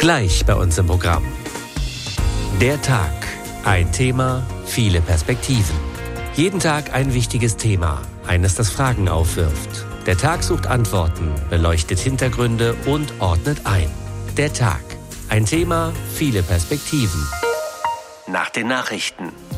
Gleich bei uns im Programm. Der Tag. Ein Thema, viele Perspektiven. Jeden Tag ein wichtiges Thema, eines, das Fragen aufwirft. Der Tag sucht Antworten, beleuchtet Hintergründe und ordnet ein. Der Tag. Ein Thema, viele Perspektiven. Nach den Nachrichten.